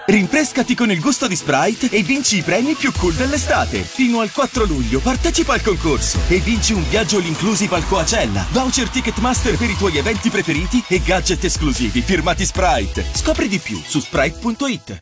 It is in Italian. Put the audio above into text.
Rinfrescati con il gusto di Sprite e vinci i premi più cool dell'estate. Fino al 4 luglio partecipa al concorso e vinci un viaggio all inclusive al Coachella, voucher Ticketmaster per i tuoi eventi preferiti e gadget esclusivi firmati Sprite. Scopri di più su Sprite.it.